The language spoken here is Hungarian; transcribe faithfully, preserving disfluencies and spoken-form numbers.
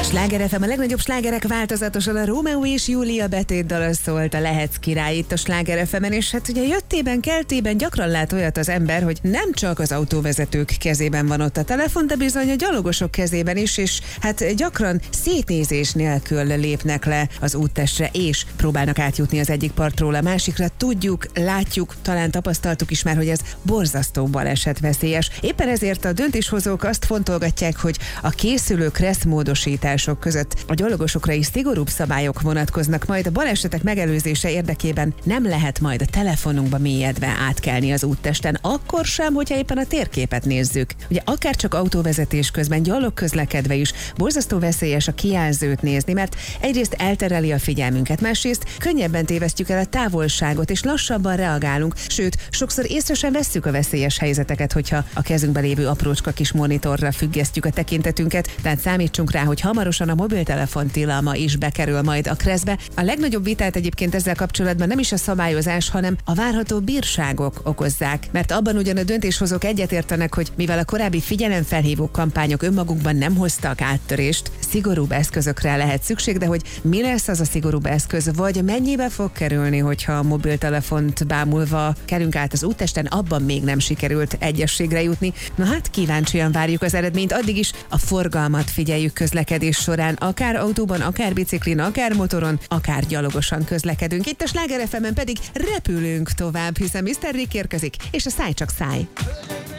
Sláger ef em, a legnagyobb slágerek változatosan a Rómeó és Júlia betétdala szólt, a Lehetsz király itt a Sláger ef emen, és hát ugye jöttében, keltében gyakran lát olyat az ember, hogy nem csak az autóvezetők kezében van ott a telefon, de bizony a gyalogosok kezében is, és hát gyakran szétnézés nélkül lépnek le az úttestre, és próbálnak átjutni az egyik partról a másikra. Tudjuk, látjuk, talán tapasztaltuk is már, hogy ez borzasztó balesetveszélyes. Éppen ezért a döntéshozók azt fontolgatják, hogy a készülő kresszmódosítások között a gyalogosokra is szigorúbb szabályok vonatkoznak, majd a balesetek megelőzése érdekében nem lehet majd a telefonunkba mélyedve átkelni az úttesten, akkor sem, hogyha éppen a térképet nézzük. Ugye akár csak autóvezetés közben, gyalog közlekedve is borzasztó veszélyes a kijelzőt nézni, mert egyrészt eltereli a figyelmünket, másrészt könnyebben tévesztjük el a távolságot, és lassabban reagálunk, sőt, sokszor észre sem vesszük a veszélyes helyzeteket, hogyha a kezünkbe lévő aprócska kis monitorra függesztjük a tekintetünket, tehát számítsunk rá, hogy hamarosan a mobiltelefon tilalma is bekerül majd a kresszbe. A legnagyobb vitát egyébként ezzel kapcsolatban nem is a szabályozás, hanem a várható bírságok okozzák, mert abban ugyan a döntéshozók egyetértenek, hogy mivel a korábbi figyelemfelhívó kampányok önmagukban nem hoztak áttörést, szigorúbb eszközökre lehet szükség, de hogy mi lesz az a szigorúbb eszköz, vagy mennyibe fog kerülni, hogyha a mobiltelefont bámulva kerünk át az úttesten, abban még nem sikerült egyességre jutni. Na hát kíváncsian várjuk az eredményt, addig is a forgalmat figyeljük közlekedés során, akár autóban, akár biciklin, akár motoron, akár gyalogosan közlekedünk. Itt a Sláger ef emen pedig repülünk tovább, hiszen miszter Rick érkezik, és a Száj csak száj.